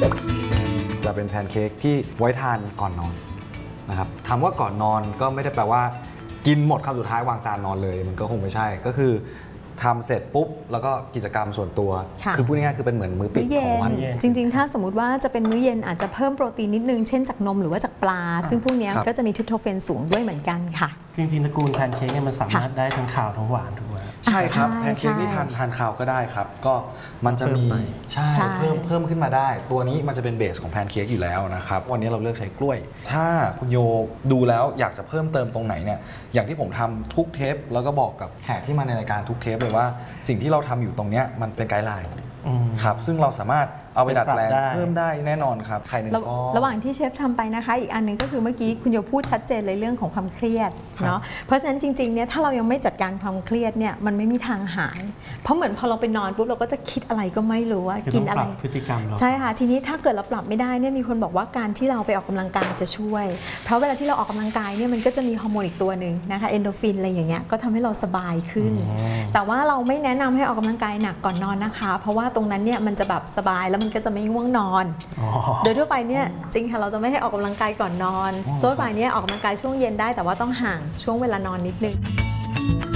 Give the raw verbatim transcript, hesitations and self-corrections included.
จะเป็นแพนเค้กที่ไว้ทานก่อนนอนนะครับถามว่าก่อนนอนก็ไม่ได้แปลว่ากินหมดคำสุดท้ายวางจานนอนเลยมันก็คงไม่ใช่ก็คือทำเสร็จปุ๊บแล้วก็กิจกรรมส่วนตัวคือพูดง่ายๆคือเป็นเหมือนมื้อปิดของวันจริงๆถ้าสมมติว่าจะเป็นมื้อเย็นอาจจะเพิ่มโปรตีนนิดนึงเช่นจากนมหรือว่าจากปลาซึ่งพวกนี้ก็จะมีทริปโตเฟนสูงด้วยเหมือนกันค่ะจริงๆตระกูลแพนเค้กเนี่ยมันสามารถได้ทั้งข่าวทั้งหวานถูกไหมใช่ครับแพนเค้กที่ทานทานข้าวก็ได้ครับก็มันจะมีใช่เพิ่มเพิ่มขึ้นมาได้ตัวนี้มันจะเป็นเบสของแพนเค้กอยู่แล้วนะครับวันนี้เราเลือกใช้กล้วยถ้าคุณโยดูแล้วอยากจะเพิ่มเติมตรงไหนเนี่ยอย่างที่ผมทำทุกเทปแล้วก็บอกกับแขกที่มาในรายการทุกเทปเลยว่าสิ่งที่เราทำอยู่ตรงนี้มันเป็นไกด์ไลน์ครับซึ่งเราสามารถเอาไปดัดแปลงเพิ่มได้แน่นอนครับไข่หนึ่งก้อนระหว่างที่เชฟทำไปนะคะอีกอันนึงก็คือเมื่อกี้คุณโยพูดชัดเจนเลยเรื่องของความเครียดเนาะเพราะฉะนั้นจริงๆเนี่ยถ้าเรายังไม่จัดการความเครียดเนี่ยมันไม่มีทางหายเพราะเหมือนพอเราไปนอนปุ๊บเราก็จะคิดอะไรก็ไม่รู้ว่ากินอะไรพฤติกรรมเราใช่ค่ะทีนี้ถ้าเกิดเราปรับไม่ได้เนี่ยมีคนบอกว่าการที่เราไปออกกำลังกายจะช่วยเพราะเวลาที่เราออกกำลังกายเนี่ยมันก็จะมีฮอร์โมนอีกตัวหนึ่งนะคะเอนโดรฟินอะไรอย่างเงี้ยก็ทำให้เราสบายขึ้นแต่ว่าเราไม่แนะนำให้ออกกำลังกายหนักก่อนนอนนะคะเพราะว่าตรงนั้นเนี่ยมันจะแบบสบายแล้วมันก็จะไม่ง่วงนอนโดยทั่วไปเนี่ยจริงค่ะเราจะไม่ให้ออกกำลังกายก่อนนอนทั่วไปเนี่ยออกกำลังกายช่วงเย็นได้แต่ว่าต้องห่างช่วงเวลานอนนิดนึง